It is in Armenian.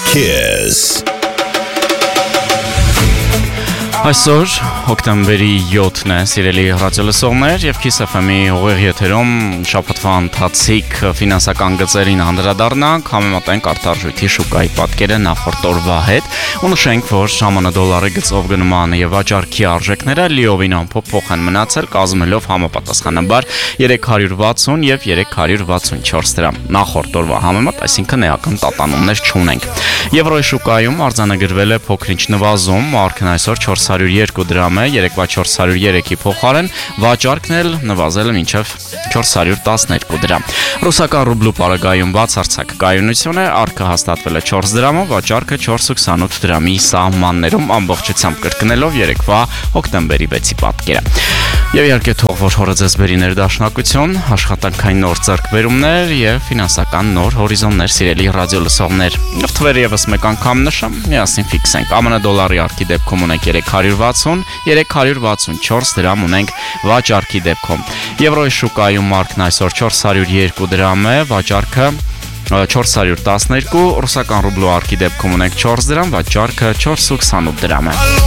Kiss. Այսօր հոկտեմբերի 7-ն է, սիրելի ռադիոլսողներ, եւ Kiss FM-ի ուղիղ եթերում շաբաթվա ընթացիկ ֆինանսական գծերին անդրադառնանք, համեմատենք արտարժույթի շուկայի պատկերը նախորդ օրվա հետ, ու նշենք, որ ԱՄՆ դոլարի գծով գնման եւ վաճառքի արժեքները լիովին անփոփոխ են մնացել, կազմելով համապատասխանաբար 360 եւ 364 դրամ։ Նախորդ օրվա համեմատ, այսինքն էական տատանումներ չունենք։ Եվրոյի շուկայում արձանագրվել է փոքրինչ նվազում, արքն այսօր 402 դրամ է, երեկվա 403-ի փոխարեն, վաճառքն էլ նվազել է մինչև 412 դրամ։ Ռուսական ռուբլու պարագայում բացարձակ կայունություն է, արքը հաստատվել է 4 դրամով, վաճառքը 4.28 դրամի սահմաններում, ամբողջությամբ կրկնելով երեկվա հոկտեմբերի 6-ի պատկերը։ Եվ իհարկե թող որ հորը ձեզ բերի ներդաշնակություն, աշխատանքային նոր ձեռքբերումներ եւ ֆինանսական նոր հորիզոններ, սիրելի ռադիոլսողներ։ Թվերը եւս մեկ անգամ նշեմ, միասին ֆիքսենք։ ԱՄՆ դոլարի արքի դեպքում ունենք 360, 364 դրամ ունենք վաճառքի դեպքում։ Եվրոյի շուկայում մարքն այսօր 402 դրամ է, վաճառքը 412, ռուսական ռուբլու արքի դեպքում ունենք 4 դրամ, վաճառքը 4.28 դրամ է։